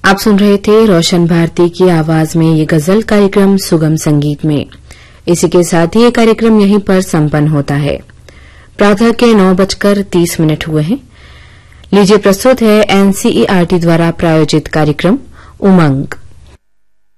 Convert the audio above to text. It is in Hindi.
आप सुन रहे थे रोशन भारती की आवाज में ये गजल कार्यक्रम सुगम संगीत में। इसी के साथ ही ये कार्यक्रम यहीं पर संपन्न होता है। प्रातः के 9:30 हुए हैं। लीजिए प्रस्तुत है एनसीईआरटी द्वारा प्रायोजित कार्यक्रम उमंग।